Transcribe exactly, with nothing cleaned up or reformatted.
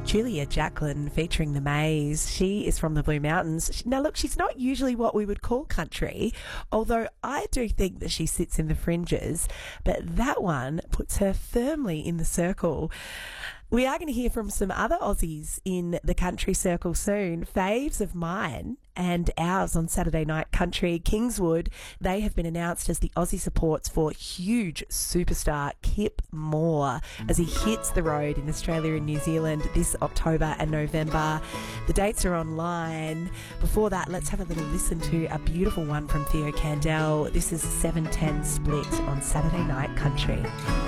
Julia Jacqueline featuring The Maze. She is from the Blue Mountains. Now, look, she's not usually what we would call country, although I do think that she sits in the fringes, but that one puts her firmly in the circle. We are going to hear from some other Aussies in the country circle soon. Faves of mine and ours on Saturday Night Country, Kingswood, they have been announced as the Aussie supports for huge superstar Kip Moore as he hits the road in Australia and New Zealand this October and November. The dates are online. Before that, let's have a little listen to a beautiful one from Theo Candel. This is seven ten Split on Saturday Night Country.